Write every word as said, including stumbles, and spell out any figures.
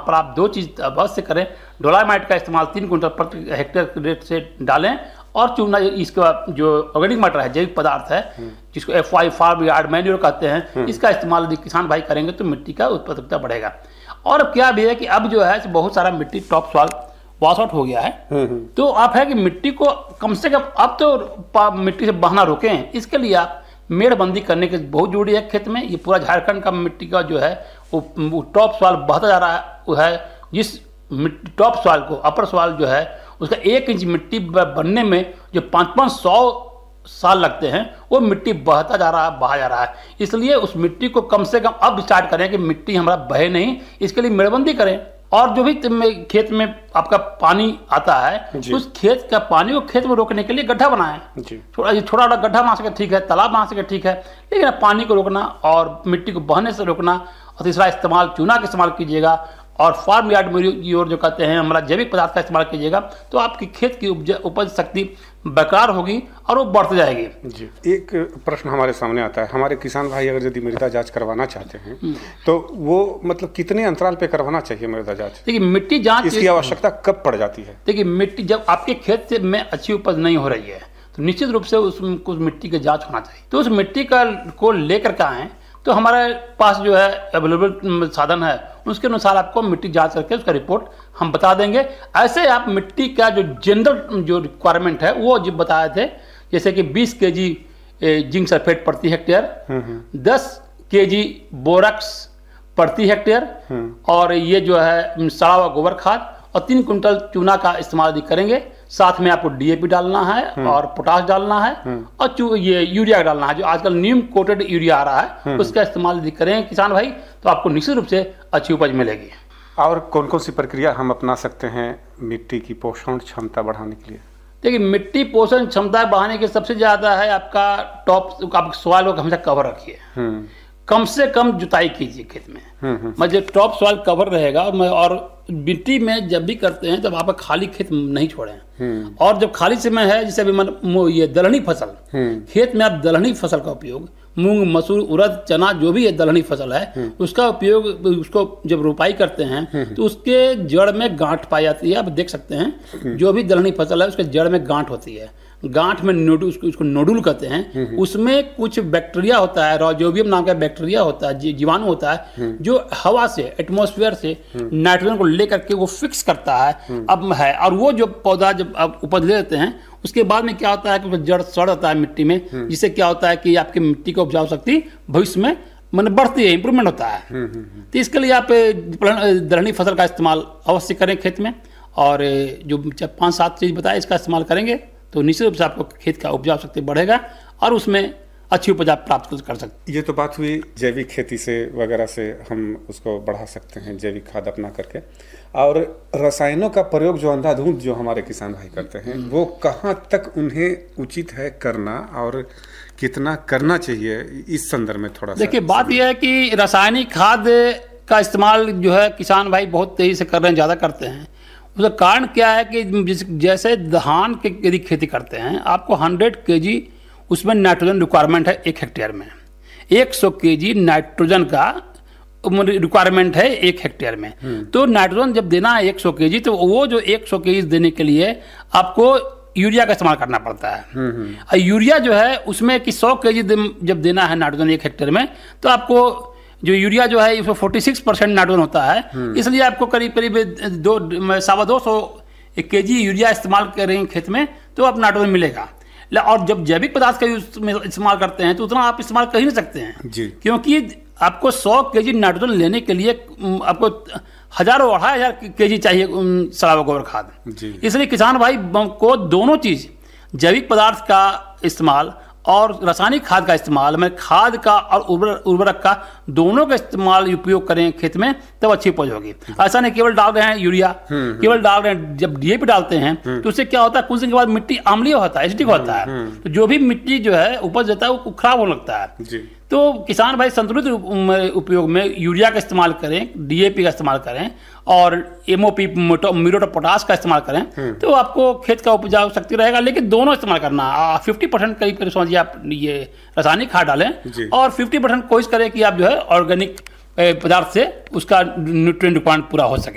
पर आप दो चीज़ अवश्य करें। डोलामाइट का इस्तेमाल तीन कुंटल प्रति हेक्टेयर के रेट से डालें, और चूना इसके बाद जो ऑर्गेनिक मैटर है, जैविक पदार्थ है, जिसको F Y farm yard manure कहते हैं, इसका इस्तेमाल यदि किसान भाई करेंगे तो मिट्टी का उत्पादकता बढ़ेगा। और अब क्या भी है कि अब जो है बहुत सारा मिट्टी टॉप सॉइल वॉश आउट हो गया है, तो आप है कि मिट्टी को कम से कम अब तो मिट्टी से बहना रोकें। इसके लिए आप मेड़बंदी करने की बहुत जरूरी है खेत में। ये पूरा झारखंड का मिट्टी का जो है वो टॉप सॉइल बहता जा रहा है, वो है जिस मिट्टी टॉप सॉइल को अपर सॉइल जो है उसका एक इंच मिट्टी बनने में जो पाँच पाँच सौ साल लगते हैं, वो मिट्टी बहता जा रहा है, बहा जा रहा है। इसलिए उस मिट्टी को कम से कम अब स्टार्ट करें कि मिट्टी हमारा बहे नहीं, इसके लिए मेड़बंदी करें। और जो भी खेत में आपका पानी आता है, उस खेत का पानी को खेत में रोकने के लिए गड्ढा बनाएं। थोड़ा छोटा छोटा गड्ढा बना सके ठीक है, तालाब बना सके ठीक है, लेकिन पानी को रोकना और मिट्टी को बहने से रोकना। और तीसरा इस्तेमाल चूना का इस्तेमाल कीजिएगा, और फार्म यार्ड मैन्योर जो कहते हैं हमारा जैविक पदार्थ का इस्तेमाल कीजिएगा, तो आपकी खेत की उपज उपज शक्ति बरकरार होगी और वो बढ़ती जाएगी। जी, एक प्रश्न हमारे सामने आता है, हमारे किसान भाई अगर यदि मृदा जांच करवाना चाहते हैं तो वो मतलब कितने अंतराल पे करवाना चाहिए मृदा जांच? देखिए मिट्टी जांच इसकी आवश्यकता कब पड़ जाती है? देखिए मिट्टी जब आपके खेत से में अच्छी उपज नहीं हो रही है तो निश्चित रूप से उस कुछ मिट्टी की जाँच होना चाहिए। तो उस मिट्टी का को लेकर के आएँ, तो हमारे पास जो है अवेलेबल साधन है, उसके अनुसार आपको मिट्टी जांच करके उसका रिपोर्ट हम बता देंगे। ऐसे आप मिट्टी का जो जनरल जो रिक्वायरमेंट है वो जो बताए थे, जैसे कि बीस केजी जिंक सल्फेट प्रति हेक्टेयर, दस केजी बोरक्स प्रति हेक्टेयर, और ये जो है सड़ा हुआ गोबर खाद और तीन कुंटल चूना का इस्तेमाल यदि करेंगे, साथ में आपको डी ए पी डालना है और पोटाश डालना है और ये यूरिया डालना है, जो आजकल नीम कोटेड यूरिया आ रहा है, उसका इस्तेमाल यदि करें किसान भाई तो आपको निश्चित रूप से अच्छी उपज मिलेगी। और कौन कौन सी प्रक्रिया हम अपना सकते हैं मिट्टी की पोषण क्षमता बढ़ाने के लिए? देखिए मिट्टी पोषण क्षमता बढ़ाने के सबसे ज्यादा है आपका टॉप आप सॉइल को हमेशा कवर रखिए, कम से कम जुताई कीजिए खेत में, मतलब टॉप सॉइल कवर रहेगा। और मिट्टी में जब भी करते हैं तब आप खाली खेत नहीं छोड़ें। और जब खाली समय है, जैसे अभी मन ये दलहनी फसल, खेत में आप दलहनी फसल का उपयोग, मूंग मसूर उड़द चना जो भी है दलहनी फसल है, उसका उपयोग, उसको जब रोपाई करते हैं तो उसके जड़ में गांठ पाई जाती है। आप देख सकते हैं जो भी दलहनी फसल है उसके जड़ में गांठ होती है, गांठ में नोडुल, उसको, उसको नोडुल कहते हैं। उसमें कुछ बैक्टीरिया होता है, राइजोबियम नाम का बैक्टीरिया होता है, जीवाणु होता है, जो हवा से एटमॉस्फेयर से नाइट्रोजन को लेकर के वो फिक्स करता है अब है। और वो जो पौधा जब आप उपज ले लेते हैं उसके बाद में क्या होता है कि जड़ सड़ जाता है मिट्टी में, जिससे क्या होता है कि आपकी मिट्टी की उपजाऊ शक्ति भविष्य में मन बढ़ती है, इंप्रूवमेंट होता है। तो इसके लिए आप दलहनी फसल का इस्तेमाल अवश्य करें खेत में, और जो पाँच सात चीज बताए इसका इस्तेमाल करेंगे तो निश्चित रूप से आपको खेत का उपजाऊ शक्ति बढ़ेगा और उसमें अच्छी उपज आप प्राप्त कर सकते हैं। ये तो बात हुई जैविक खेती से वगैरह से हम उसको बढ़ा सकते हैं, जैविक खाद अपना करके। और रसायनों का प्रयोग जो अंधाधुंध जो हमारे किसान भाई करते हैं, वो कहाँ तक उन्हें उचित है करना और कितना करना चाहिए, इस संदर्भ में थोड़ा सा देखिए। बात यह है कि रासायनिक खाद का इस्तेमाल जो है किसान भाई बहुत तेजी से कर रहे हैं, ज़्यादा करते हैं। उसका कारण क्या है कि जैसे धान के यदि खेती करते हैं, आपको हंड्रेड के जी उसमें नाइट्रोजन रिक्वायरमेंट है एक हेक्टेयर में, एक सौ के जी नाइट्रोजन का रिक्वायरमेंट है एक हेक्टेयर में। तो नाइट्रोजन जब देना है एक सौ के जी, तो वो जो एक सौ के जी देने के लिए आपको यूरिया का इस्तेमाल करना पड़ता है। और यूरिया जो है उसमें कि सौ के जी जब देना है नाइट्रोजन एक हेक्टेयर में, तो आपको जो यूरिया जो है इसमें छियालीस परसेंट नाइट्रोजन होता है, इसलिए आपको करीब करीब दो सवा दो सौ के जी यूरिया इस्तेमाल करेंगे खेत में तो आप नाइट्रोजन मिलेगा। और जब जैविक पदार्थ का इस्तेमाल करते हैं तो उतना आप इस्तेमाल कर ही नहीं सकते हैं जी। क्योंकि आपको सौ के जी नाइट्रोजन लेने के लिए आपको हजारों अढ़ाई हजार के जी चाहिए सड़ा हुआ गोबर खाद। इसलिए किसान भाई को दोनों चीज, जैविक पदार्थ का इस्तेमाल और रासायनिक खाद का इस्तेमाल, में खाद का और उर्वरक का दोनों का इस्तेमाल उपयोग करें खेत में, तब अच्छी उपज होगी। ऐसा नहीं केवल डाल रहे हैं यूरिया, केवल डाल रहे हैं, जब डी ए पी डालते हैं तो उससे क्या होता है, कुछ दिन के बाद मिट्टी अम्लीय होता है, एसिडिक होता है, तो जो भी मिट्टी जो है उपज देता है वो खराब होने लगता है। तो किसान भाई संतुलित उपयोग में यूरिया का इस्तेमाल करें, डी ए पी का इस्तेमाल करें और M O P muriate of potash का इस्तेमाल करें, तो आपको खेत का उपजाऊ शक्ति रहेगा। लेकिन दोनों इस्तेमाल करना, फिफ्टी परसेंट करीब करीब समझिए आप ये रासायनिक खाद डालें और फिफ्टी परसेंट कोशिश करें कि आप जो है ऑर्गेनिक पदार्थ से उसका न्यूट्रिएंट रिक्वायरमेंट पूरा हो सके।